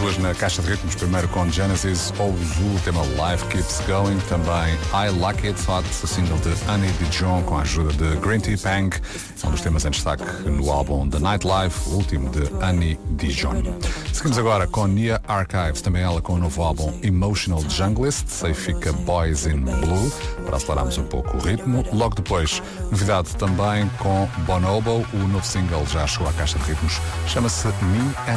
duas na caixa de ritmos, primeiro com Genesis, Ozu, o tema Life Keeps Going, também I Like It Hot, o single de Annie Dijon com a ajuda de Green Tea Pang, é um dos temas em destaque no álbum The Nightlife, o último de Annie Dijon. Seguimos agora com Nia Archives, também ela com o novo álbum Emotional Junglist, aí fica Boys in Blue, para acelerarmos um pouco o ritmo. Logo depois, novidade também com Bonobo, o novo single já chegou à caixa de ritmos, chama-se Me and